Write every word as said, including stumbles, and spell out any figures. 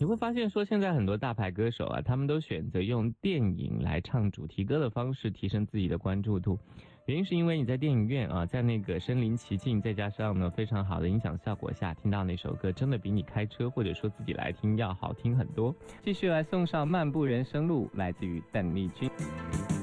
会发现说现在很多大牌歌手啊，他们都选择用电影来唱主题歌的方式提升自己的关注度。原因是因为你在电影院啊，在那个身临其境，再加上呢非常好的音响效果下，听到那首歌真的比你开车或者说自己来听要好听很多。继续来送上漫步人生路，来自于邓丽君。